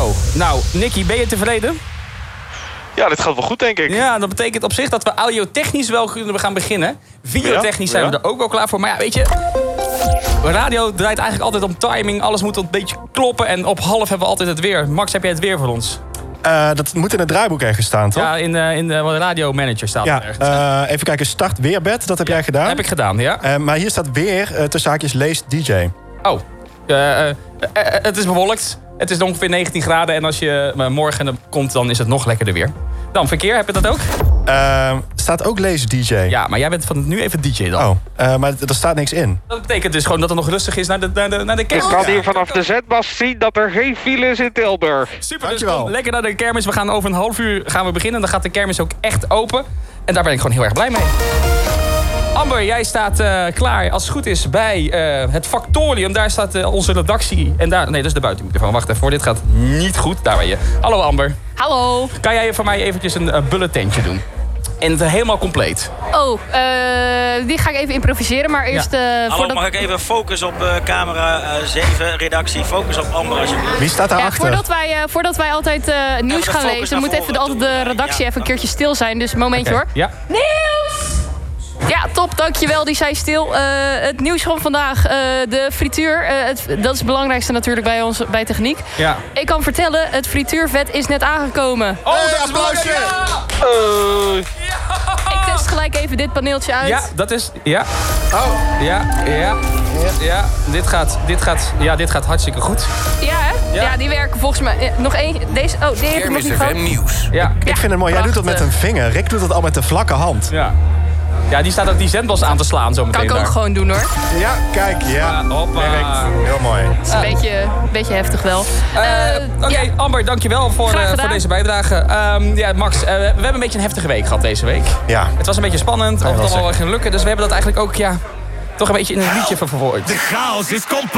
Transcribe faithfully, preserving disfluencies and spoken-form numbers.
Zo, nou, Nicky, ben je tevreden? Ja, dit gaat wel goed, denk ik. Ja, dat betekent op zich dat we audiotechnisch wel kunnen gaan beginnen. Videotechnisch zijn ja. we er ook wel klaar voor. Maar ja, weet je, radio draait eigenlijk altijd om timing. Alles moet een beetje kloppen. En op half hebben we altijd het weer. Max, heb jij het weer voor ons? Uh, dat moet in het draaiboek ergens staan, toch? Ja, in de, in de radio manager staat ja, er ergens. Uh, even kijken, start weerbed, dat heb jij gedaan. Heb ik gedaan, ja. Uh, maar hier staat weer, uh, tussen haakjes, lees D J. Oh, uh, uh, uh, het is bewolkt. Het is ongeveer negentien graden. En als je uh, morgen komt, dan is het nog lekkerder weer. Dan, verkeer, heb je dat ook? Uh, staat ook lees D J. Ja, maar jij bent van nu even D J dan. Oh, uh, maar er staat niks in. Dat betekent dus gewoon dat het nog rustig is naar de, naar de, naar de kermis. Ik kan hier vanaf de zetmast zien dat er geen file is in Tilburg. Super, dus kom lekker naar de kermis. We gaan over een half uur gaan we beginnen. Dan gaat de kermis ook echt open. En daar ben ik gewoon heel erg blij mee. Amber, jij staat uh, klaar, als het goed is, bij uh, het Factorium. Daar staat uh, onze redactie. En daar, nee, dat is de buitenmicrofoon. Wacht even, voor dit gaat niet goed. Daar ben je. Hallo Amber. Hallo. Kan jij voor mij eventjes een uh, bulletintje doen? En het helemaal compleet. Oh, uh, die ga ik even improviseren, maar eerst... Uh, Hallo, voordat... mag ik even focus op uh, camera uh, zeven, redactie, focus op Amber alsjeblieft. Wie staat daarachter? Ja, voordat, wij, uh, voordat wij altijd uh, nieuws gaan lezen, moet even altijd de redactie ja. even een keertje stil zijn. Dus een momentje okay. hoor. Ja. Nieuws! Ja, top, dankjewel. Die zei stil. Uh, het nieuws van vandaag. Uh, de frituur, uh, het, dat is het belangrijkste natuurlijk bij ons, bij techniek. Ja. Ik kan vertellen, het frituurvet is net aangekomen. Oh, hey, dat is applausje! Ja! Uh. Ik test gelijk even dit paneeltje uit. Ja, dat is... Ja. Oh. Ja, ja. Ja, dit gaat, dit gaat, ja, dit gaat hartstikke goed. Ja, hè? Ja, ja die werken volgens mij... Ja, nog één. Deze... Oh, die heb ik nog niet gehad. Nieuws. Ja. Ik ja, vind het mooi. Jij doet dat met een vinger. Rick doet dat al met de vlakke hand. Ja. Ja, die staat ook die zendbos aan te slaan zo meteen. Kan ik ook daar. gewoon doen, hoor. Ja, kijk, ja. Uh, hoppa. Heel mooi. Het is een uh. beetje, beetje heftig wel. Uh, uh, Oké, okay, ja. Amber, dankjewel voor, uh, voor deze bijdrage. Um, ja, Max, uh, we hebben een beetje een heftige week gehad deze week. Ja. Het was een beetje spannend, of het allemaal wel ging lukken. Dus we hebben dat eigenlijk ook, ja, toch een beetje in een liedje verwoord. De chaos is compleet.